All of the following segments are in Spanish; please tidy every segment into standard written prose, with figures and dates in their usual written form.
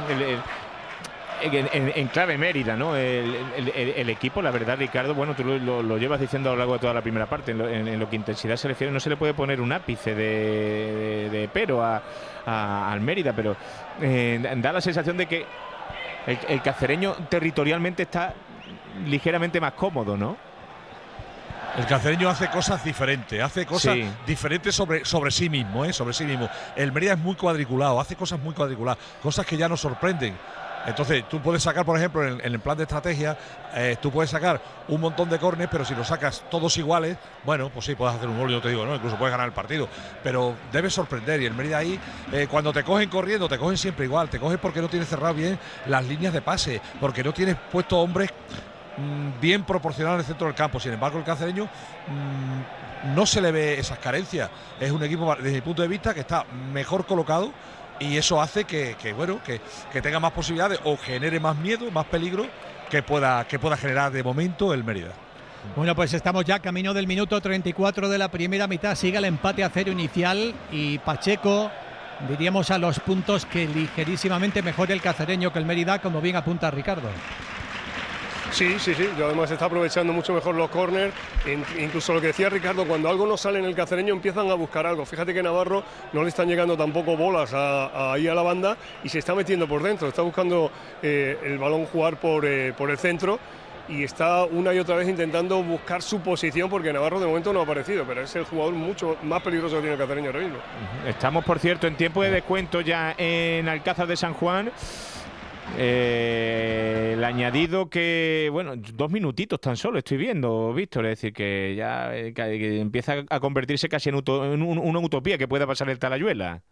en clave Mérida, ¿no? El equipo, la verdad, Ricardo, bueno, tú lo llevas diciendo a lo largo de toda la primera parte, en lo que intensidad se refiere, no se le puede poner un ápice de pero al Mérida, pero da la sensación de que el cacereño territorialmente está ligeramente más cómodo, ¿no? El cacereño hace cosas diferentes, diferentes sobre sí mismo, sobre sí mismo. El Mérida es muy cuadriculado, hace cosas muy cuadriculadas, cosas que ya nos sorprenden. Entonces tú puedes sacar, por ejemplo, en el plan de estrategia, tú puedes sacar un montón de córneres, pero si los sacas todos iguales, bueno, pues sí, puedes hacer un gol, yo te digo, ¿no? Incluso puedes ganar el partido, pero debes sorprender. Y el Mérida ahí, cuando te cogen corriendo, te cogen siempre igual, te cogen porque no tienes cerrado bien las líneas de pase, porque no tienes puesto hombres bien proporcionados en el centro del campo. Sin embargo, el cacereño no se le ve esas carencias. Es un equipo, desde mi punto de vista, que está mejor colocado. Y eso hace que tenga más posibilidades o genere más miedo, más peligro que pueda generar de momento el Mérida. Bueno, pues estamos ya camino del minuto 34 de la primera mitad. Sigue el empate a 0 inicial y Pacheco, diríamos a los puntos que ligerísimamente mejor el cacereño que el Mérida, como bien apunta Ricardo. Sí, y además está aprovechando mucho mejor los córners, incluso lo que decía Ricardo, cuando algo no sale en el cacereño empiezan a buscar algo. Fíjate que Navarro no le están llegando tampoco bolas ahí a la banda y se está metiendo por dentro, está buscando el balón jugar por el centro y está una y otra vez intentando buscar su posición porque Navarro de momento no ha aparecido, pero es el jugador mucho más peligroso que tiene el cacereño ahora mismo. Estamos, por cierto, en tiempo de descuento ya en Alcázar de San Juan. El añadido que, bueno, 2 minutitos tan solo estoy viendo, Víctor, es decir, que ya que empieza a convertirse casi en una utopía que pueda pasar el Talayuela.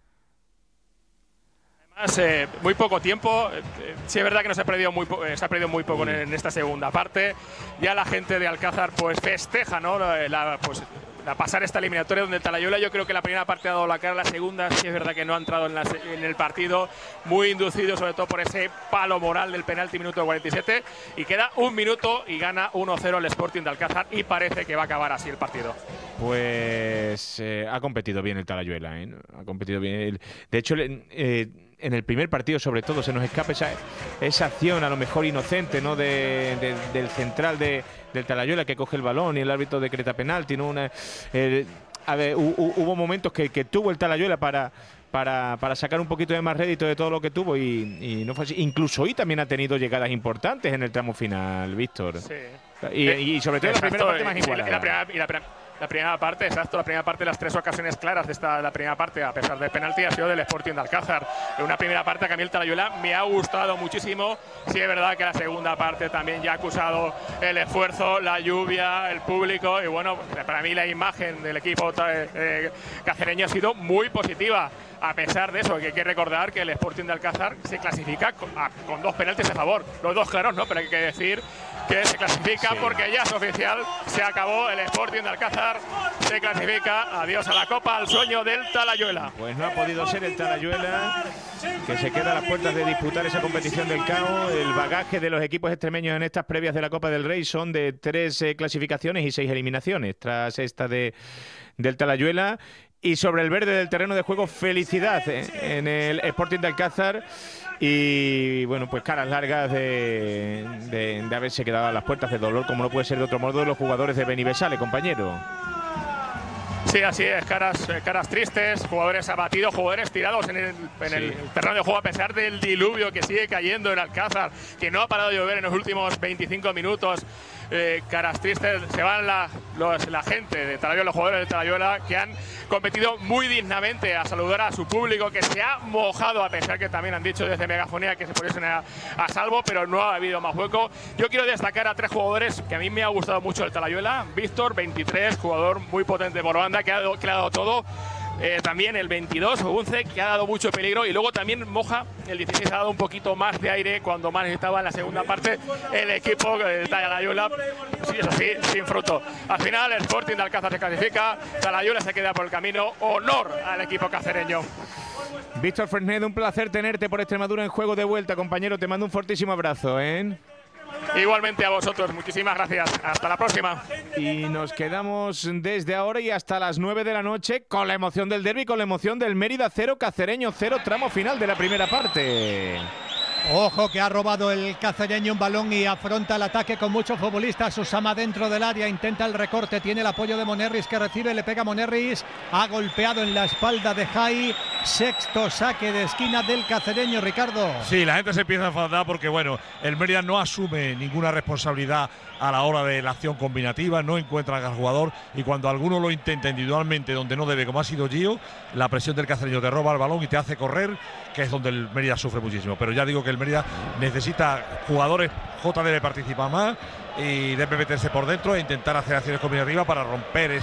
Además, muy poco tiempo, sí es verdad que se ha perdido muy poco en esta segunda parte. Ya la gente de Alcázar pues festeja, ¿no? A pasar esta eliminatoria donde Talayuela, yo creo que la primera parte ha dado la cara, la segunda sí es verdad que no ha entrado en el partido, muy inducido sobre todo por ese palo moral del penalti minuto 47 y queda 1 minuto y gana 1-0 el Sporting de Alcázar y parece que va a acabar así el partido. Pues ha competido bien el Talayuela, ha competido bien. De hecho, en el primer partido sobre todo se nos escapa esa acción a lo mejor inocente, ¿no? del central del Talayuela que coge el balón y el árbitro decreta penalti, ¿no? Hubo momentos que tuvo el Talayuela para sacar un poquito de más rédito de todo lo que tuvo y no fue así. Incluso hoy también ha tenido llegadas importantes en el tramo final, Víctor. Sí. Y sobre todo la primera parte más igualada. La primera parte, las 3 ocasiones claras de la primera parte, a pesar del penalti, ha sido del Sporting de Alcázar. En una primera parte que a mí el Talayuela me ha gustado muchísimo. Sí es verdad que la segunda parte también ya ha acusado el esfuerzo, la lluvia, el público. Y bueno, para mí la imagen del equipo cacereño ha sido muy positiva. A pesar de eso, que hay que recordar que el Sporting de Alcázar se clasifica con 2 penaltis a favor. Los 2 claros, ¿no? Pero hay que decir que se clasifica porque ya es oficial. Se acabó el Sporting de Alcázar. Se clasifica. Adiós a la Copa, al sueño del Talayuela. Pues no ha podido ser el Talayuela, que se queda a las puertas de disputar esa competición del CAO. El bagaje de los equipos extremeños en estas previas de la Copa del Rey son de 3 clasificaciones y 6 eliminaciones, tras esta del Talayuela. Y sobre el verde del terreno de juego, felicidad en el Sporting de Alcázar. Y bueno, pues caras largas de haberse quedado a las puertas de dolor, como no puede ser de otro modo, los jugadores de Benibesale, compañero. Sí, así es, caras tristes, jugadores abatidos, jugadores tirados en el terreno de juego a pesar del diluvio que sigue cayendo en Alcázar, que no ha parado de llover en los últimos 25 minutos. Caras tristes, se van la gente de Talayuela, los jugadores de Talayuela que han competido muy dignamente, a saludar a su público que se ha mojado, a pesar que también han dicho desde megafonía que se pusiesen a salvo, pero no ha habido más hueco. Yo quiero destacar a 3 jugadores que a mí me ha gustado mucho el Talayuela. Víctor, 23, jugador muy potente por banda, que le ha dado todo. También el 22 o 11, que ha dado mucho peligro, y luego también Moja, el 16, ha dado un poquito más de aire cuando más necesitaba en la segunda parte el equipo de Talayuela. Sí, eso sí, sin fruto. Al final el Sporting de Alcázar se clasifica, Talayuela se queda por el camino. Honor al equipo cacereño. Víctor Fresnedo, un placer tenerte por Extremadura en Juego de Vuelta, compañero. Te mando un fortísimo abrazo, Igualmente a vosotros, muchísimas gracias. Hasta la próxima. Y nos quedamos desde ahora y hasta las 9 de la noche con la emoción del derbi, con la emoción del Mérida 0, Cacereño 0, tramo final de la primera parte. Ojo que ha robado el cacereño un balón y afronta el ataque con muchos futbolistas. Usama dentro del área, intenta el recorte, tiene el apoyo de Monerris que recibe, le pega Monerris, ha golpeado en la espalda de Jai. Sexto saque de esquina del cacereño, Ricardo. Sí, la gente se empieza a enfadar porque bueno, el Mérida no asume ninguna responsabilidad a la hora de la acción combinativa, no encuentra al jugador y cuando alguno lo intenta individualmente donde no debe, como ha sido Gio, la presión del cacereño te roba el balón y te hace correr, que es donde el Mérida sufre muchísimo. Pero ya digo que el Mérida necesita jugadores, Jota debe participar más y debe meterse por dentro e intentar hacer acciones combinativas para romper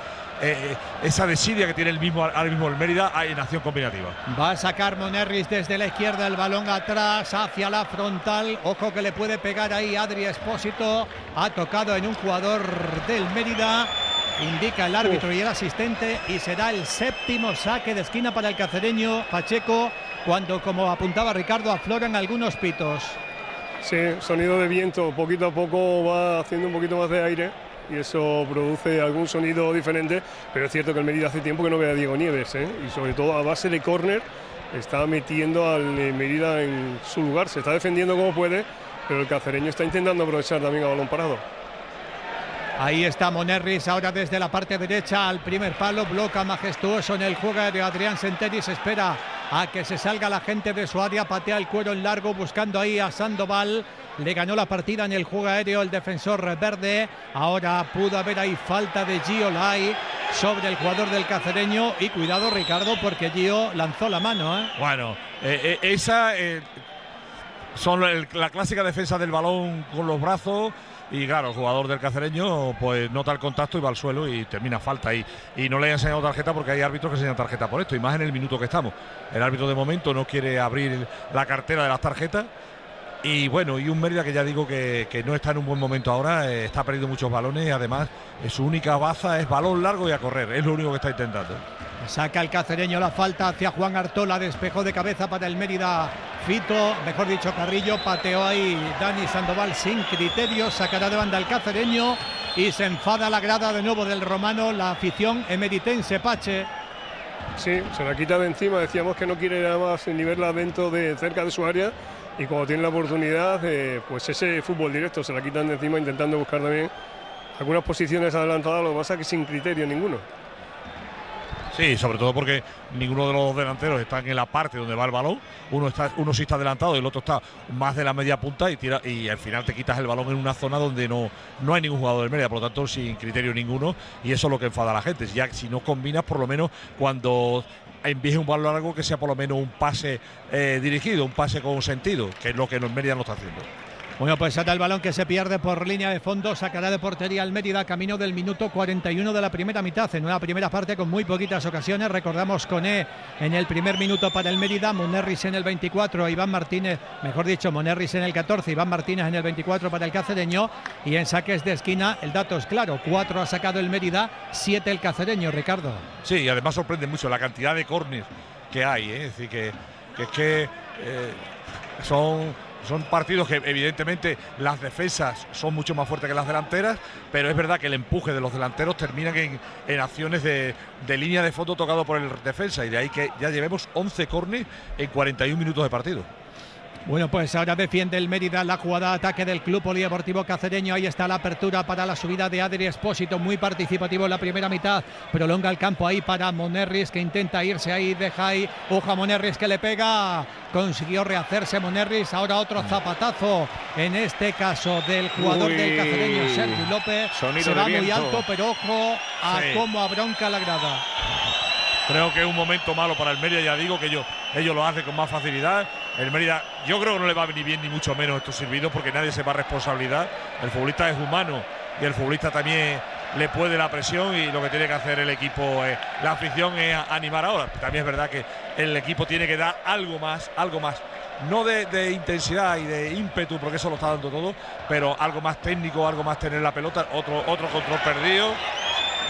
esa desidia que tiene ahora mismo el Mérida en acción combinativa. Va a sacar Monerris desde la izquierda el balón atrás hacia la frontal. Ojo que le puede pegar ahí Adri Espósito. Ha tocado en un jugador del Mérida. Indica el árbitro y el asistente y será el séptimo saque de esquina para el cacereño Pacheco cuando, como apuntaba Ricardo, afloran algunos pitos. Sí, sonido de viento, poquito a poco va haciendo un poquito más de aire y eso produce algún sonido diferente, pero es cierto que el Mérida hace tiempo que no ve a Diego Nieves, y sobre todo a base de córner está metiendo al Mérida en su lugar, se está defendiendo como puede, pero el cacereño está intentando aprovechar también a balón parado. Ahí está Monerris ahora desde la parte derecha al primer palo, bloca majestuoso en el juego de Adrián Senteris, espera a que se salga la gente de su área, patea el cuero en largo buscando ahí a Sandoval. Le ganó la partida en el juego aéreo el defensor verde. Ahora pudo haber ahí falta de Gio Lai sobre el jugador del cacereño. Y cuidado, Ricardo, porque Gio lanzó la mano. Bueno, esa son la clásica defensa del balón con los brazos. Y claro, el jugador del cacereño pues nota el contacto y va al suelo y termina falta. Y no le han enseñado tarjeta porque hay árbitros que enseñan tarjeta por esto. Y más en el minuto que estamos. El árbitro de momento no quiere abrir la cartera de las tarjetas. Y bueno, y un Mérida que ya digo que no está en un buen momento ahora, está perdiendo muchos balones y además su única baza es balón largo y a correr, es lo único que está intentando. Saca el cacereño la falta hacia Juan Artola, despejó de cabeza para el Mérida Fito, mejor dicho Carrillo, pateó ahí Dani Sandoval sin criterio, sacará de banda el cacereño y se enfada la grada de nuevo del romano, la afición emeritense, Pache. Sí, se la quita de encima, decíamos que no quiere nada más ni verla dentro de cerca de su área. Y cuando tiene la oportunidad, pues ese fútbol directo se la quitan de encima intentando buscar también algunas posiciones adelantadas, lo que pasa es que sin criterio ninguno. Sí, sobre todo porque ninguno de los delanteros está en la parte donde va el balón, uno sí está adelantado y el otro está más de la media punta y tira y al final te quitas el balón en una zona donde no hay ningún jugador del Mérida, por lo tanto sin criterio ninguno y eso es lo que enfada a la gente. Ya si no combinas, por lo menos cuando envíes un balón largo que sea por lo menos un pase dirigido, un pase con sentido, que es lo que el Mérida no está haciendo. Bueno, pues saca el balón que se pierde por línea de fondo, sacará de portería al Mérida camino del minuto 41 de la primera mitad, en una primera parte con muy poquitas ocasiones, recordamos Koné en el primer minuto para el Mérida, Monerris en el 24, Iván Martínez, mejor dicho Monerris en el 14, Iván Martínez en el 24 para el cacereño y en saques de esquina el dato es claro, 4 ha sacado el Mérida, 7 el cacereño, Ricardo. Sí, y además sorprende mucho la cantidad de córneres que hay, es decir, que son partidos que evidentemente las defensas son mucho más fuertes que las delanteras, pero es verdad que el empuje de los delanteros terminan en acciones de línea de fondo tocado por el defensa y de ahí que ya llevemos 11 córneres en 41 minutos de partido. Bueno, pues ahora defiende el Mérida la jugada de ataque del Club Polideportivo Cacereño. Ahí está la apertura para la subida de Adri Espósito, muy participativo en la primera mitad. Prolonga el campo ahí para Monerris que intenta irse ahí, deja ahí. Ojo a Monerris que le pega. Consiguió rehacerse Monerris. Ahora otro zapatazo, en este caso del jugador del Cacereño, Sergio López. Sonido se va muy alto, pero ojo a cómo abronca la grada. Creo que es un momento malo para el Mérida, ya digo que ellos lo hacen con más facilidad. El Mérida, yo creo que no le va ni bien ni mucho menos estos silbidos porque nadie se va a responsabilidad. El futbolista es humano y el futbolista también le puede la presión y lo que tiene que hacer el equipo, la afición es animar ahora. También es verdad que el equipo tiene que dar algo más, no de intensidad y de ímpetu porque eso lo está dando todo, pero algo más técnico, algo más tener la pelota, otro control perdido.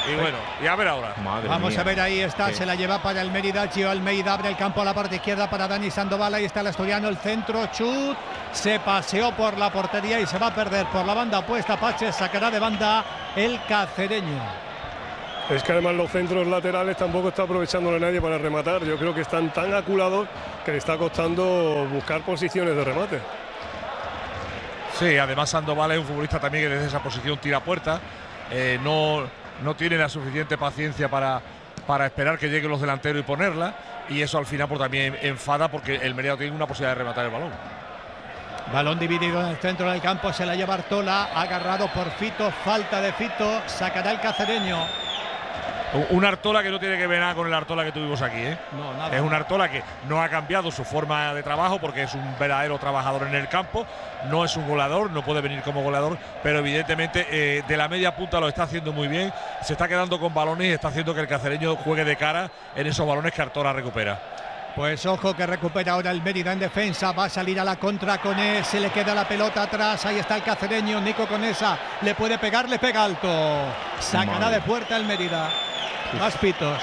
Y bueno, y a ver ahora. Vamos a ver, ahí está, se la lleva para el Mérida. Gio Almeida abre el campo a la parte izquierda para Dani Sandoval. Ahí está el asturiano, el centro, chut. Se paseó por la portería y se va a perder por la banda opuesta. Pache sacará de banda el cacereño. Es que además los centros laterales tampoco está aprovechándole nadie para rematar. Yo creo que están tan aculados que le está costando buscar posiciones de remate. Sí, además Sandoval es un futbolista también que desde esa posición tira puerta. No tiene la suficiente paciencia para esperar que lleguen los delanteros y ponerla. Y eso al final pues, también enfada porque el Mérida tiene una posibilidad de rematar el balón. Balón dividido en el centro del campo, se la lleva Artola, agarrado por Fito, falta de Fito, sacará el cacereño. Un Artola que no tiene que ver nada con el Artola que tuvimos aquí, ¿eh? No, nada. Es un Artola que no ha cambiado su forma de trabajo porque es un verdadero trabajador en el campo. No es un goleador, no puede venir como goleador, pero evidentemente de la media punta lo está haciendo muy bien. Se está quedando con balones y está haciendo que el cacereño juegue de cara en esos balones que Artola recupera. Pues ojo que recupera ahora el Mérida en defensa, va a salir a la contra Conés, se le queda la pelota atrás, ahí está el cacereño, Nico Conesa, le puede pegar, le pega alto. Sacará de puerta el Mérida. Más pitos.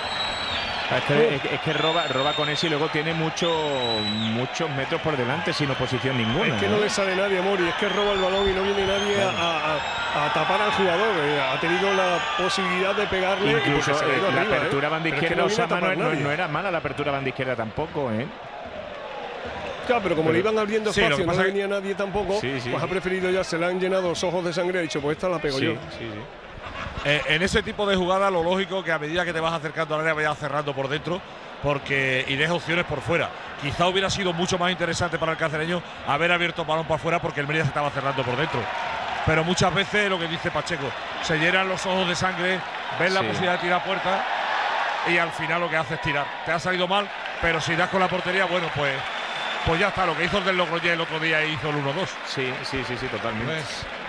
Es que roba con ese y luego tiene muchos metros por delante sin oposición ninguna. Es que no le sale nadie, Mori, es que roba el balón y no viene nadie a tapar al jugador. Ha tenido la posibilidad de pegarle. Incluso la arriba, apertura banda izquierda, no era mala la apertura banda izquierda tampoco, ¿eh? Claro, pero como le iban abriendo espacio, no venía nadie tampoco, sí. Pues ha preferido ya, se le han llenado los ojos de sangre, ha dicho, pues esta la pego yo. Sí. En ese tipo de jugada lo lógico que a medida que te vas acercando al área vayas cerrando por dentro y dejes opciones por fuera. Quizá hubiera sido mucho más interesante para el cacereño haber abierto el balón para afuera porque el Mérida se estaba cerrando por dentro. Pero muchas veces lo que dice Pacheco, se llenan los ojos de sangre, ves la posibilidad de tirar puerta y al final lo que hace es tirar. Te ha salido mal, pero si das con la portería, bueno, pues ya está. Lo que hizo el del Logroñés el otro día hizo el 1-2. Sí, totalmente.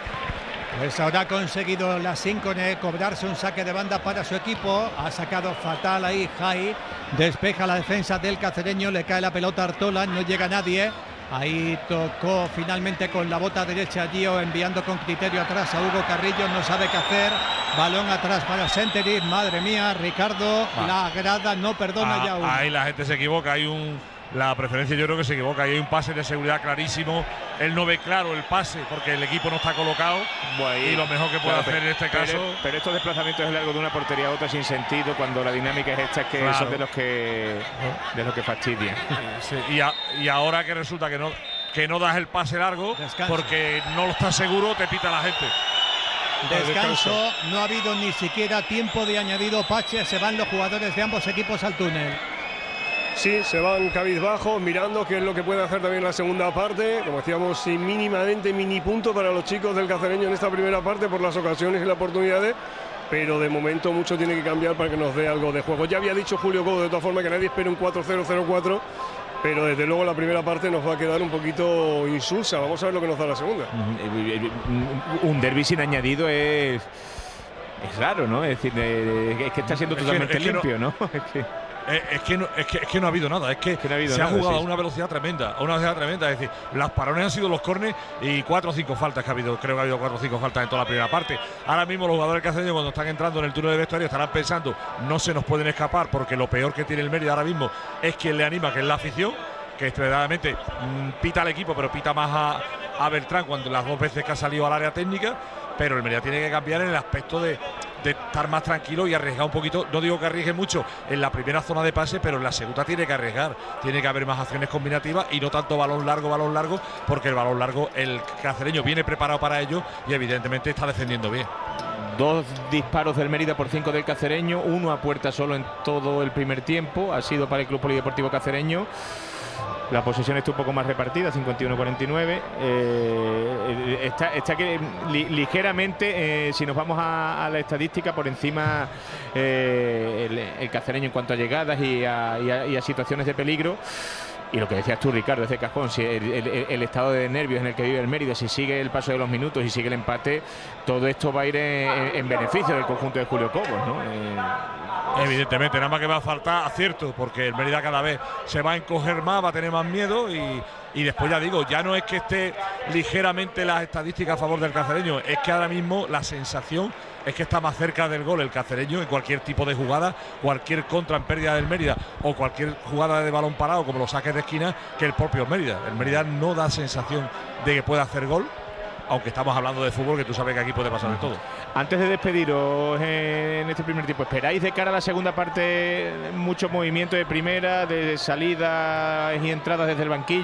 Pues ahora ha conseguido la Síncone cobrarse un saque de banda para su equipo. Ha sacado fatal ahí Jai. Despeja la defensa del cacereño. Le cae la pelota a Artola. No llega nadie. Ahí tocó finalmente con la bota derecha Gio, enviando con criterio atrás a Hugo Carrillo. No sabe qué hacer. Balón atrás para Senteric. Madre mía, Ricardo. La grada no perdona ya. Ahí la gente se equivoca. La preferencia yo creo que se equivoca. Hay un pase de seguridad clarísimo. Él no ve claro el pase porque el equipo no está colocado. Y lo mejor que puede hacer en este caso. Pero estos desplazamientos largos de una portería a otra sin sentido, cuando la dinámica es esta, es que son de los que fastidian. Sí, y ahora que resulta que no das el pase largo, porque no lo estás seguro, te pita la gente. Descanso, no ha habido ni siquiera tiempo de añadido. Pache, se van los jugadores de ambos equipos al túnel. Sí, se van cabizbajos, mirando qué es lo que puede hacer también la segunda parte. Como decíamos, mínimamente mini punto para los chicos del cacereño en esta primera parte por las ocasiones y las oportunidades. Pero de momento mucho tiene que cambiar para que nos dé algo de juego. Ya había dicho Julio Cobo de todas formas que nadie espera un 4-0-0-4. Pero desde luego la primera parte nos va a quedar un poquito insulsa. Vamos a ver lo que nos da la segunda. Un derbi sin añadido es raro, ¿no? Es decir, es que está siendo totalmente limpio, ¿no? Es que no ha habido nada, se ha jugado a una velocidad tremenda, es decir, las parones han sido los córneres y 4 o 5 faltas que ha habido, creo que ha habido 4 o 5 faltas en toda la primera parte. Ahora mismo los jugadores cacereños cuando están entrando en el túnel de vestuario estarán pensando, no se nos pueden escapar porque lo peor que tiene el Mérida ahora mismo es quien le anima, que es la afición, que verdaderamente pita al equipo, pero pita más a Beltrán cuando las 2 veces que ha salido al área técnica. Pero el Mérida tiene que cambiar en el aspecto de estar más tranquilo y arriesgar un poquito. No digo que arriesgue mucho en la primera zona de pase, pero en la segunda tiene que arriesgar. Tiene que haber más acciones combinativas y no tanto balón largo, porque el balón largo, el cacereño viene preparado para ello y evidentemente está defendiendo bien. 2 disparos del Mérida por 5 del cacereño, 1 a puerta solo en todo el primer tiempo. Ha sido para el Club Polideportivo Cacereño. La posesión está un poco más repartida, 51-49. Está que ligeramente, si nos vamos a la estadística, por encima el cacereño en cuanto a llegadas y a situaciones de peligro. Y lo que decías tú, Ricardo, desde cajón, si el estado de nervios en el que vive el Mérida, si sigue el paso de los minutos y sigue el empate, todo esto va a ir en beneficio del conjunto de Julio Cobos, ¿no? Evidentemente, nada más que va a faltar acierto, porque el Mérida cada vez se va a encoger más, va a tener más miedo y Y después ya digo, ya no es que esté ligeramente las estadísticas a favor del cacereño, es que ahora mismo la sensación es que está más cerca del gol el cacereño en cualquier tipo de jugada, cualquier contra en pérdida del Mérida o cualquier jugada de balón parado como los saques de esquina, que el propio Mérida. El Mérida no da sensación de que pueda hacer gol, aunque estamos hablando de fútbol, que tú sabes que aquí puede pasar de todo. Antes de despediros en este primer tiempo, ¿esperáis de cara a la segunda parte mucho movimiento de primera, de salidas y entradas desde el banquillo?